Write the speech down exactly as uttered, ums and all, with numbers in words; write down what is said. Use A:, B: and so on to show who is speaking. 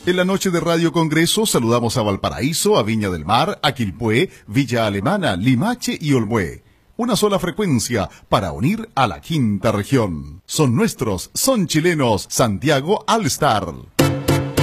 A: En la noche de Radio Congreso saludamos a Valparaíso, a Viña del Mar, a Quilpué, Villa Alemana, Limache y Olmué. Una sola frecuencia para unir a la quinta región. Son nuestros, son chilenos, Santiago All Star.